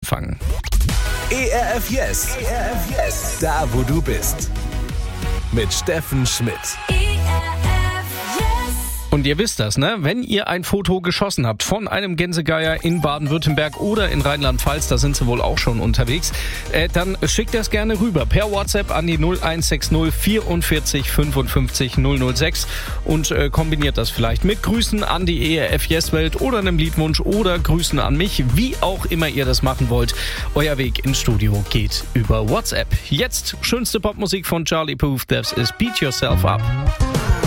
empfangen. ERF Yes. ERF Yes. Da, wo du bist. Mit Steffen Schmidt. Und ihr wisst das, ne? Wenn ihr ein Foto geschossen habt von einem Gänsegeier in Baden-Württemberg oder in Rheinland-Pfalz, da sind sie wohl auch schon unterwegs, dann schickt das gerne rüber per WhatsApp an die 0160 44 55 006 und kombiniert das vielleicht mit Grüßen an die ERF Yes-Welt oder einem Liedwunsch oder Grüßen an mich, wie auch immer ihr das machen wollt. Euer Weg ins Studio geht über WhatsApp. Jetzt schönste Popmusik von Charlie Puth, das ist Beat Yourself Up.